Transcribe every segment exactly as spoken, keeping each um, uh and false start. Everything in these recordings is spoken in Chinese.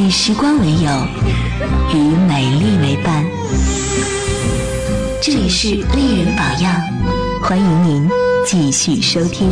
与时光为友，与美丽为伴。这里是丽人榜样，欢迎您继续收听。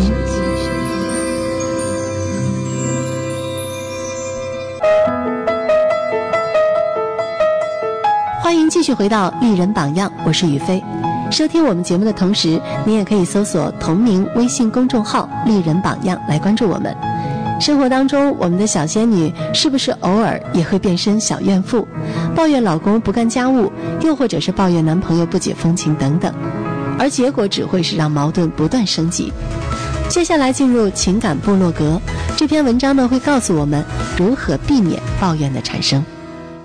欢迎继续回到丽人榜样，我是雨飞。收听我们节目的同时，您也可以搜索同名微信公众号丽人榜样来关注我们。生活当中，我们的小仙女是不是偶尔也会变身小怨妇，抱怨老公不干家务，又或者是抱怨男朋友不解风情等等，而结果只会是让矛盾不断升级。接下来进入情感部落格，这篇文章呢会告诉我们如何避免抱怨的产生。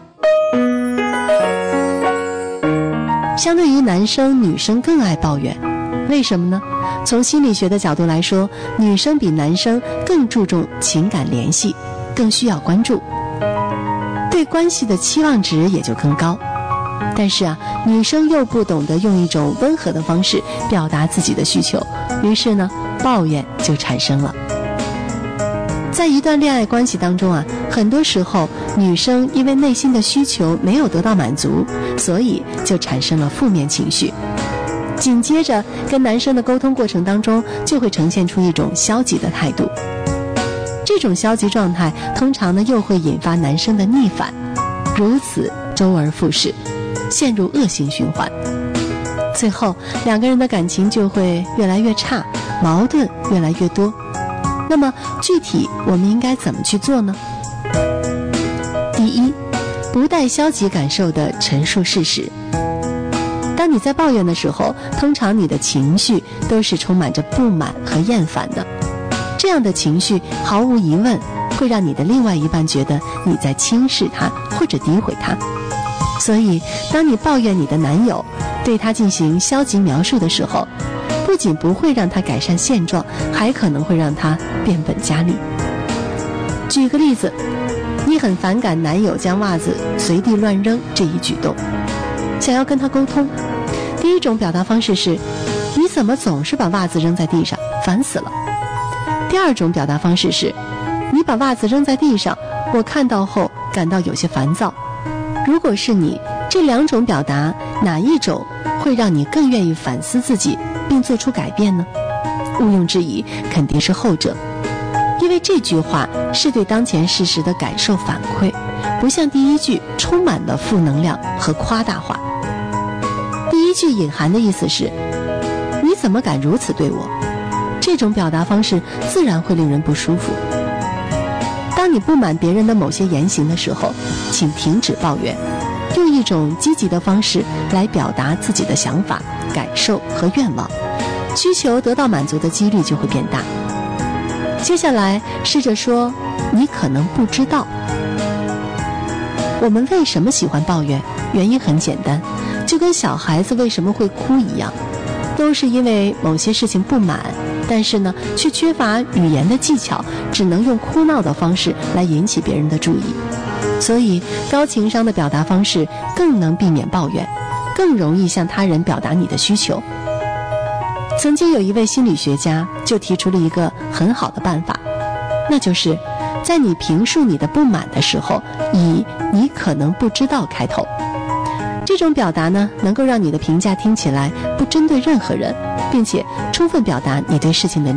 相对于男生，女生更爱抱怨，为什么呢？从心理学的角度来说，女生比男生更注重情感联系，更需要关注，对关系的期望值也就更高。但是啊，女生又不懂得用一种温和的方式表达自己的需求，于是呢，抱怨就产生了。在一段恋爱关系当中啊，很多时候女生因为内心的需求没有得到满足，所以就产生了负面情绪。紧接着跟男生的沟通过程当中，就会呈现出一种消极的态度。这种消极状态通常呢又会引发男生的逆反，如此周而复始，陷入恶性循环。最后两个人的感情就会越来越差，矛盾越来越多。那么具体我们应该怎么去做呢？第一，不带消极感受的陈述事实。当你在抱怨的时候，通常你的情绪都是充满着不满和厌烦的，这样的情绪毫无疑问会让你的另外一半觉得你在轻视他或者诋毁他。所以当你抱怨你的男友，对他进行消极描述的时候，不仅不会让他改善现状，还可能会让他变本加厉。举个例子，你很反感男友将袜子随地乱扔这一举动，想要跟他沟通，第一种表达方式是：你怎么总是把袜子扔在地上，烦死了。第二种表达方式是：你把袜子扔在地上，我看到后感到有些烦躁。如果是你，这两种表达哪一种会让你更愿意反思自己并做出改变呢？毋庸置疑，肯定是后者。因为这句话是对当前事实的感受反馈，不像第一句充满了负能量和夸大化。第一句隐含的意思是：你怎么敢如此对我？这种表达方式自然会令人不舒服。当你不满别人的某些言行的时候，请停止抱怨，用一种积极的方式来表达自己的想法、感受和愿望，需求得到满足的几率就会变大。接下来试着说：你可能不知道。我们为什么喜欢抱怨？原因很简单，就跟小孩子为什么会哭一样，都是因为某些事情不满，但是呢，却缺乏语言的技巧，只能用哭闹的方式来引起别人的注意。所以高情商的表达方式更能避免抱怨，更容易向他人表达你的需求。曾经有一位心理学家就提出了一个很好的办法，那就是在你评述你的不满的时候，以你可能不知道开头。这种表达呢，能够让你的评价听起来不针对任何人，并且充分表达你对事情的